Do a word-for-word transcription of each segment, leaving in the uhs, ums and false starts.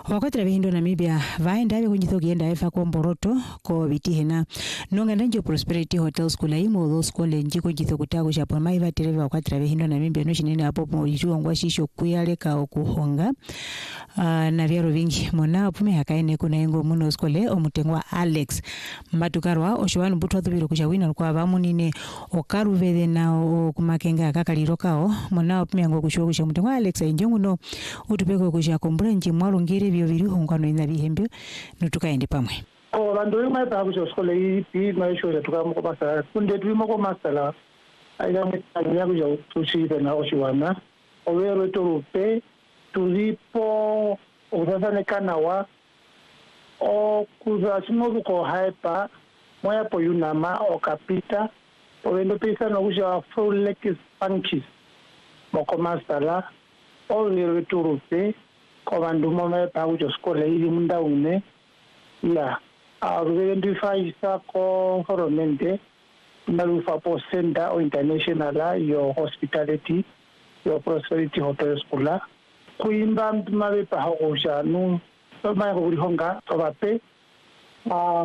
wakati rabihindo Namibia vaenda abe kunjithoki enda efa ko mboroto ko bitihena nonga ndanjo Prosperity Hotel School aimo tho school nji kunjitho kutago shapo mai vatereve wakati rabihindo Namibia no shinene hapo mo ijuongwa shisho kuyaleka okuhonga uh, na vyaro vingi mona pume hakaene kuna engo muno school omutengwa Alex matukarwa oshwanu butwa thubiro kushawina kwa bamunine okaruvede na okumakenga akakaliro kao mona pume ngo kusho kusha mutengwa Alex injongu no utupeko kusha kombura nji mwalungire byo biri hongano ina bihembe nutukaende pamwe ko bandu mai ba kusho skole yi bi mai sho tukamu ko masala kunde twimo ko masala aida mtanya kuja tushire na oshiwana owero torupe tulipo uzazane kanawa o kuza simoru ko haipa moya po yunama o kapita owendo pesa no kuja full lake pankis moko masala owero torupe ko bandu mama pa kuja skole yi munda une ya arugenda isa ko foramente nalufa po center o international yo hospitality yo Prosperity Hotel School kuimba mtumabe pa hokosha nu toma ko rihonga tobape ah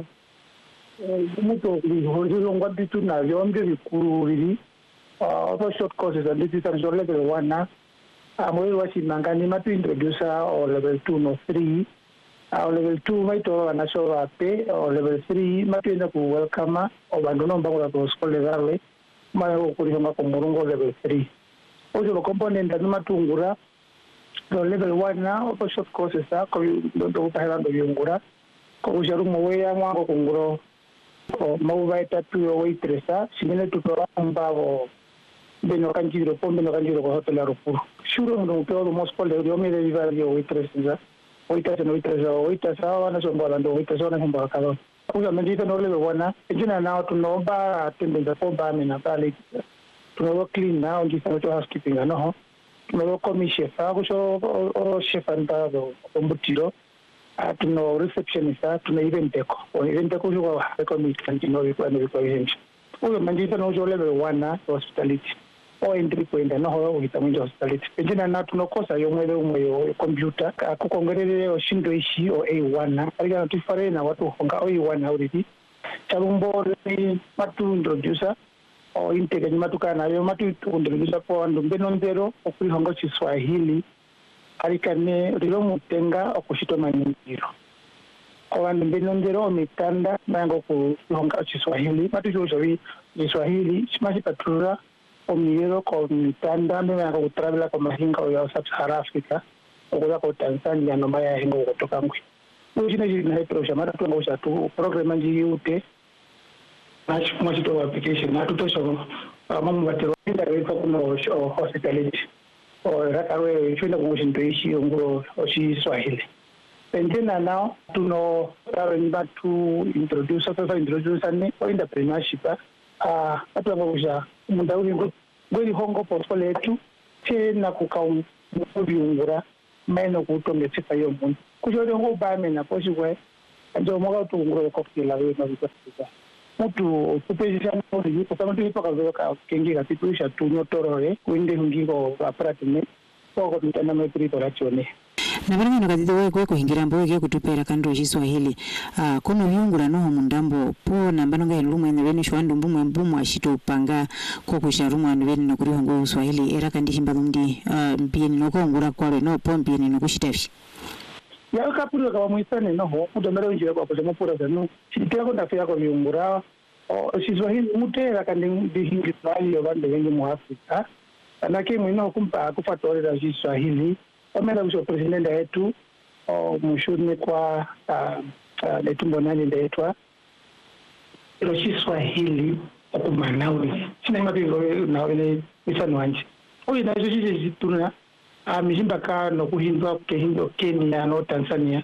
muto rihonga ngwa bitu na yombe bikuru biri ah oto short courses and this is level one na amwe wasimangani matu introducer o level two no three au level two maito anasho ape o level three matu ku welcome o bandono mbangula ko school level mayo ko rihonga ko murungo level three ojo component ndo matungura no level one na oto short courses ko ndo tahirando yungura ko ujaru moweya mwango kunguro o mauvaita tu waitresa sinene tutora mbavo beno kanjiro pombe no kanjiro ko hotel aeroport shuro ndo pedo moskole dio me de vivario waitresa waitresa no waitresa waitresa wana sombola ndo waitresa wana hamba kalo uja mendita no level one na ejina nao tunoba attendance ko ba mina pale tunawo clean na onji sa to housekeeping no tunawo commission fa ko so o chef anda do ombutiro atuno receptionist tuna event deco o event deco jo ko mi continue ko no ko hench uyo mandita no jo level one na hospitality o entry point no ho itamu hospitality ejina na tunokosa yo mwele umwe yo computer akukongerere o shindo ishi o A one na ari ga tifare na watu honga o A one already chalumbo ni matu introducer o intege ni matukana yo matu introducer po ndo benondero okuri hongo Kiswahili arikane rilo mutenga okushito manyiro abantu benondero mitanda mango ku honga Kiswahili matu jojo wi Kiswahili chimachi patrura omiyero ko mitanda mango kutravela kwa mahinga ya Sub-Sahara Africa okuza ko Tanzania no maya hingo kutoka ngwi ujine jina hitrosha mara tu ngosha tu program nji ute match match to application na tutosho mamu batero nda kwa kuno hospitality o rakawe chuna kumushindoishi ngoro oshi Swahili pendena now tuno ravenba to introduce to introduce ane o entrepreneurship ah atwa ngosha munda uri ngori hongo portfolio yetu tena kukau mubiungura meno kutongetsa yo mundu kushore ngo bame na poshwe ndio moga tunguro kokila we na bikasa mutu kupesha muri ko kama tuipa kazoka kengira titusha tunyotorore kuinde hungingo apratime ko mtana metri torachone na bana no kadide we ko hingira mbo ke kutupera kando Kiswahili ah kono byungura no mundambo po namba no ngailumu ene bene shwandu mbumwe mbumu ashito panga ko kusharumu anu bene no kuri hongo Kiswahili era kandi himba ndi mbieni no kongura kwale no pombi ni no kushitafi ya kapuro kwa muisane no ho udomero njira kwa kwa mupura zanu chiteko ndafia kwa byungura o Kiswahili mutera kandi bihingi swali yo bande wengi mu Afrika anake mwino kumpa kufatorera Kiswahili omera kusho president yetu o mushuni kwa letumbo nani ndetwa ilo Kiswahili okumanauri sina mabingo na wele misano wanje oyi na hizo zituna a mishimba ka no kuhindwa ke hindo Kenya no Tanzania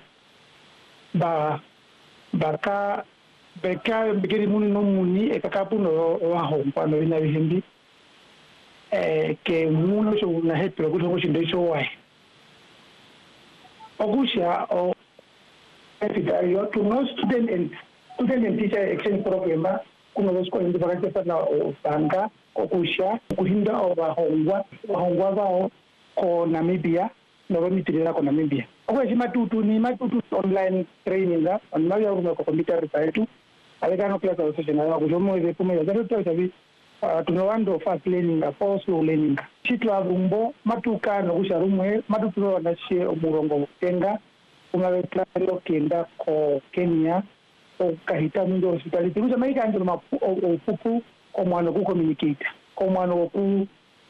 ba baka beka bigeri muni no muni e kakapu no wa hompa no ina bihimbi eh ke muno so na hetro kuto ko shindo so wai ogusha o etigario to no student and student and teacher exchange program kuna wasko ndi bakase na banga ogusha kuhinda o ba hongwa hongwa bao ko Namibia no mitirira ko Namibia okwe chimatutu ni matutu online training ga on mabya ko ko computer site aleka no class association ya kujomo ile kuma ya zato tabi tunawando fast learning apo slow learning chitu abumbo matuka no kusharumwe matutu na she umurongo tenga kumaweta lokenda ko Kenya okahita mundo hospitality kuja maika ndio mapupu ko mwana ku communicate ko mwana ku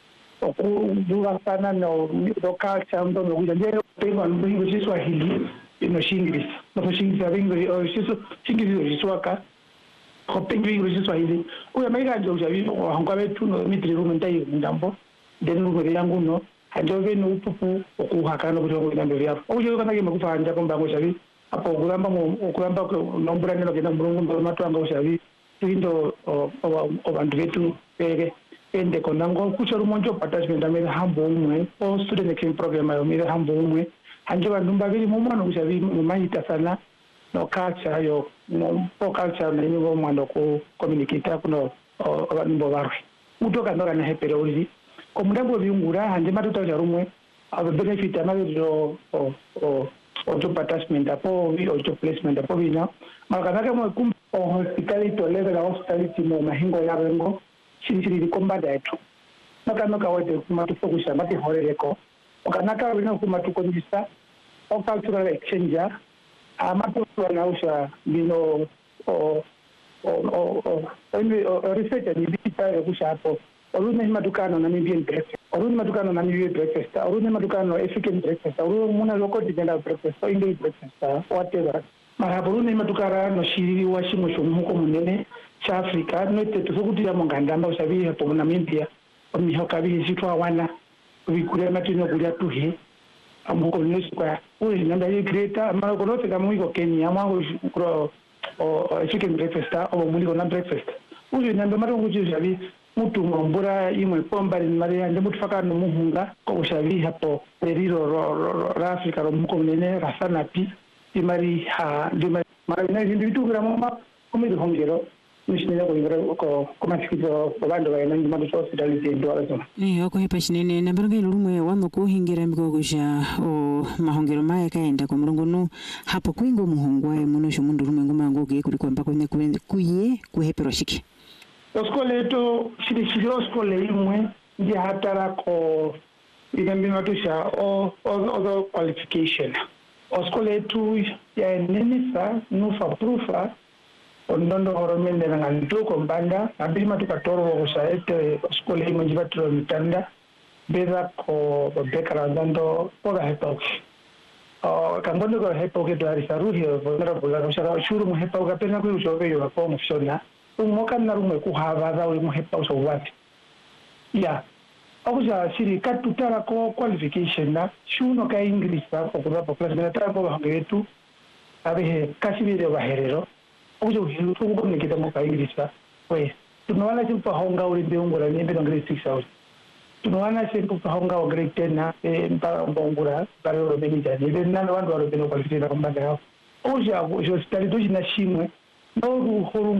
okuvuga sana no local chamber no kuja ndio pema mbingo Kiswahili ino English no English abingo o siso English swaka ko pengi Kiswahili uya maika ndio javi hanga betu no mitri rumo ndai ndambo denu ngo yangu no hanjo venu upupu okuhakana kuti ngo ndambo yapo ojo kana ke makufanja komba ngo javi apo kuramba mu kuramba nombura nelo kena mulungu matwanga ushavi indo abantu betu pege ende konango kuchoro monjo attachment amere hambo umwe o student exchange program ayo mere hambo umwe hanje bantu mbabiri mu mwana ushavi mu mayita sana no culture yo no culture na nyingo mwana ko communicate kuno abantu bobarwe utoka ndora na hepere uri ko mudambo biungura hanje matuta jarumwe aba benefit amabiro o o auto attachment apo vi auto placement apo vina makanaka mo kum hospitality level of hospitality mo mahingo ya rengo chiri komba datu makanaka wade kuma to focus amati horereko makanaka wina kuma to kondisa o cultural exchange amato na usha bino o o o o research ni bita ya kusha hapo orune madukano na Namibian breakfast orune madukano na Namibian breakfast orune madukano African breakfast orune muna local dinner breakfast or English breakfast whatever mara orune madukara no shiri wa shimo shomuko munene cha Africa no tetu sokutira mongandamba usabi hapo na Namibia omi hokabi zitwa wana bikure matino kulia tuhe amuko nesikwa uri nanda ye greater mara ko note kama iko Kenya mwango kro o African breakfast o muliko na breakfast uri nanda mara nguji zabi mutu ngombura imwe pomba ni maria nje mutu faka no muhunga ko ushavi hapo periro ra Africa ro muko nene rasana pi imari ha ndima mara na hindu gra mama komedi hongero mishine ko ngira ko koma fikiro bando ba nandi madu hospitality ndo azo eh oko hepa shinene na baronga lumwe wano ko hingira mbiko kusha o mahongero maya kaenda ko mulungu no hapo kwingo muhongwa muno shomundu lumwe ngoma ngoge kuri kwamba ko ne kuye kuhepero shiki Oskole to shiri shiri oskole imwe ndi hatara ko inembi matusha o other qualification. Oskole tu ya nenisa nufa prufa ondondo horomende na ngantu kombanda abili matuka toro kusa ete oskole imwe jibatiro mitanda beza ko bekara ndando oga hepoki. Uh, kangondo ko hepoki to arisa ruhi nero bula kushara shuru mu hepoki pena ku ushove yo ko mufshona umoka na rumwe kuhavaza uri muhepa usowati ya akuja shiri katutara ko qualification na shuno ka English ba okuba po class na tara ko hangetu abe kasibire baherero akuja uhiru ko nikita mo ka English ba we tunawana simpa honga uri beungura ni be grade six hours tunawana simpa honga o grade ten na e mpa bongura baro ro beni jani be nana wandu ro beno qualification ko mbanga akuja ujo stali doji na shimwe no ru